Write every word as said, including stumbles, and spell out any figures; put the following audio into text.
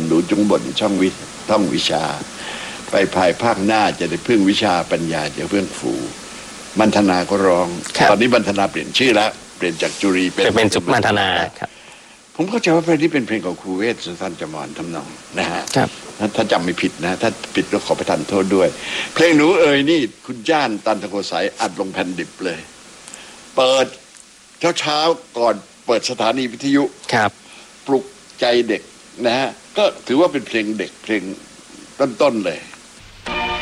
หนูจงบ่นช่องวิท่องวิชาไปภายภาคหน้าจะได้พึ่งวิชาปัญญาจะเพื่องฟูมัณฑนาก็ร้องตอนนี้มัณฑนาเปลี่ยนชื่อแล้วเปลี่ยนจากจุรีเป็นเป็นสุมัณฑนาครับผมเข้าใจว่าเพลงนี้เป็นเพลงของครูเวชสุนทรจมรทำนองนะฮะถ้าจำไม่ผิดนะถ้าผิดก็ขอประทานโทษด้วยเพลงหนูเอ๋ยนี่คุณจ้านตันตะโกสายอัดลงแผ่นดิบเลยเปิดเช้าเช้าก่อนเปิดสถานีวิทยุครับปลุกใจเด็กนะฮะก็ถือว่าเป็นเพลงเด็กเพลงต้นๆเลย